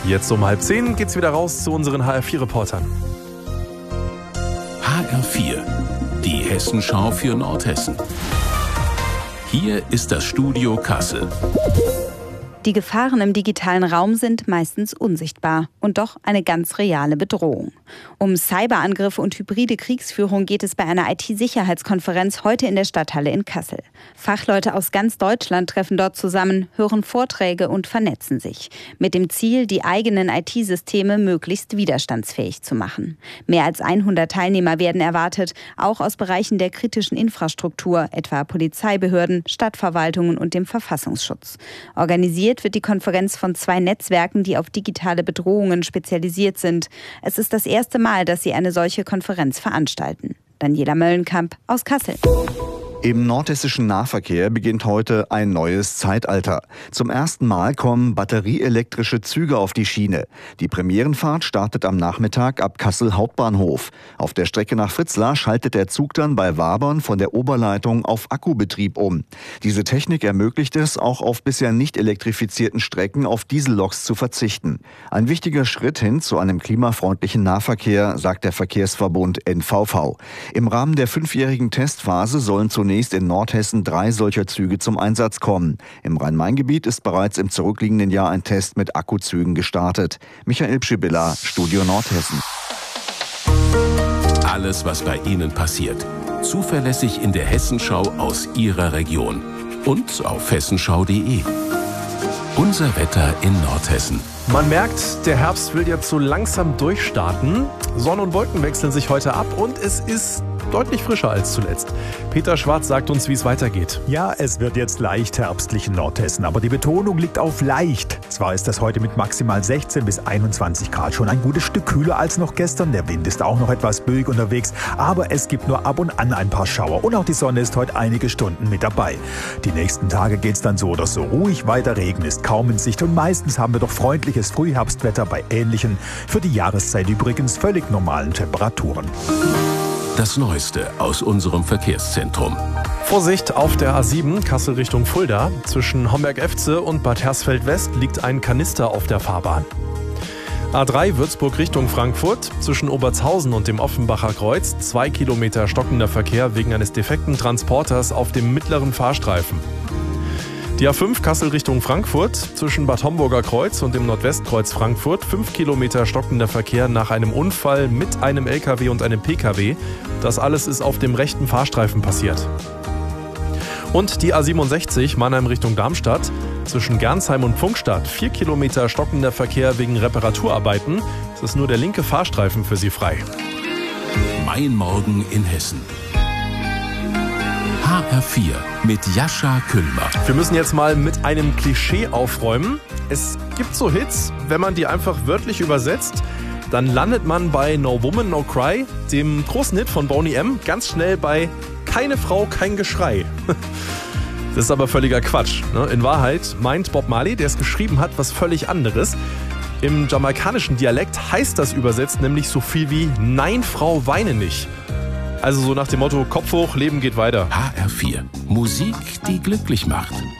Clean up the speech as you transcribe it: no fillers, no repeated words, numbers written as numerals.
Jetzt um 9:30 geht's wieder raus zu unseren HR4-Reportern. HR4, die Hessenschau für Nordhessen. Hier ist das Studio Kassel. Die Gefahren im digitalen Raum sind meistens unsichtbar und doch eine ganz reale Bedrohung. Um Cyberangriffe und hybride Kriegsführung geht es bei einer IT-Sicherheitskonferenz heute in der Stadthalle in Kassel. Fachleute aus ganz Deutschland treffen dort zusammen, hören Vorträge und vernetzen sich. Mit dem Ziel, die eigenen IT-Systeme möglichst widerstandsfähig zu machen. Mehr als 100 Teilnehmer werden erwartet, auch aus Bereichen der kritischen Infrastruktur, etwa Polizeibehörden, Stadtverwaltungen und dem Verfassungsschutz. Organisiert wird die Konferenz von 2 Netzwerken, die auf digitale Bedrohungen spezialisiert sind. Es ist das erste Mal, dass sie eine solche Konferenz veranstalten. Daniela Möllenkamp aus Kassel. Im nordhessischen Nahverkehr beginnt heute ein neues Zeitalter. Zum ersten Mal kommen batterieelektrische Züge auf die Schiene. Die Premierenfahrt startet am Nachmittag ab Kassel Hauptbahnhof. Auf der Strecke nach Fritzlar schaltet der Zug dann bei Wabern von der Oberleitung auf Akkubetrieb um. Diese Technik ermöglicht es, auch auf bisher nicht elektrifizierten Strecken auf Dieselloks zu verzichten. Ein wichtiger Schritt hin zu einem klimafreundlichen Nahverkehr, sagt der Verkehrsverbund NVV. Im Rahmen der 5-jährigen Testphase sollen zunächst in Nordhessen 3 solcher Züge zum Einsatz kommen. Im Rhein-Main-Gebiet ist bereits im zurückliegenden Jahr ein Test mit Akkuzügen gestartet. Michael Pschibilla, Studio Nordhessen. Alles, was bei Ihnen passiert. Zuverlässig in der Hessenschau aus Ihrer Region. Und auf hessenschau.de. Unser Wetter in Nordhessen. Man merkt, der Herbst will jetzt so langsam durchstarten. Sonne und Wolken wechseln sich heute ab und es ist deutlich frischer als zuletzt. Peter Schwarz sagt uns, wie es weitergeht. Ja, es wird jetzt leicht herbstlich in Nordhessen, aber die Betonung liegt auf leicht. Zwar ist das heute mit maximal 16 bis 21 Grad schon ein gutes Stück kühler als noch gestern. Der Wind ist auch noch etwas böig unterwegs, aber es gibt nur ab und an ein paar Schauer und auch die Sonne ist heute einige Stunden mit dabei. Die nächsten Tage geht's dann so oder so ruhig weiter, Regen ist kaum in Sicht und meistens haben wir doch freundliches Frühherbstwetter bei ähnlichen, für die Jahreszeit übrigens völlig normalen Temperaturen. Das Neueste aus unserem Verkehrszentrum. Vorsicht auf der A7 Kassel Richtung Fulda. Zwischen Homberg-Efze und Bad Hersfeld-West liegt ein Kanister auf der Fahrbahn. A3 Würzburg Richtung Frankfurt. Zwischen Obertshausen und dem Offenbacher Kreuz 2 Kilometer stockender Verkehr wegen eines defekten Transporters auf dem mittleren Fahrstreifen. Die A5 Kassel Richtung Frankfurt, zwischen Bad Homburger Kreuz und dem Nordwestkreuz Frankfurt 5 Kilometer stockender Verkehr nach einem Unfall mit einem LKW und einem PKW. Das alles ist auf dem rechten Fahrstreifen passiert. Und die A67 Mannheim Richtung Darmstadt, zwischen Gernsheim und Pfungstadt 4 Kilometer stockender Verkehr wegen Reparaturarbeiten. Es ist nur der linke Fahrstreifen für Sie frei. Mein Morgen in Hessen. HR4 mit Jascha Küllmer. Wir müssen jetzt mal mit einem Klischee aufräumen. Es gibt so Hits, wenn man die einfach wörtlich übersetzt, dann landet man bei No Woman, No Cry, dem großen Hit von Boney M., ganz schnell bei Keine Frau, kein Geschrei. Das ist aber völliger Quatsch. In Wahrheit meint Bob Marley, der es geschrieben hat, was völlig anderes. Im jamaikanischen Dialekt heißt das übersetzt nämlich so viel wie Nein, Frau, weine nicht. Also so nach dem Motto, Kopf hoch, Leben geht weiter. HR4, Musik, die glücklich macht.